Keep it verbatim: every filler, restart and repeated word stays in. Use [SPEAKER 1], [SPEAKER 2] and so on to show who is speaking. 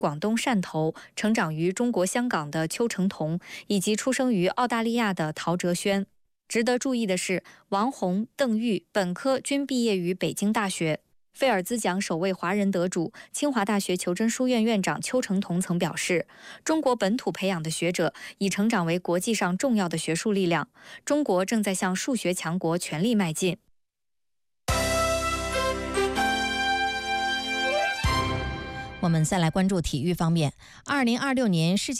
[SPEAKER 1] 广东汕头，成长于中国香港的邱成桐，以及出生于澳大利亚的陶哲轩。值得注意的是，王红、邓玉本科均毕业于北京大学。菲尔兹奖首位华人得主、清华大学求真书院院长邱成桐曾表示，中国本土培养的学者已成长为国际上重要的学术力量，中国正在向数学强国全力迈进。
[SPEAKER 2] 我们再来关注体育方面，二零二六年世界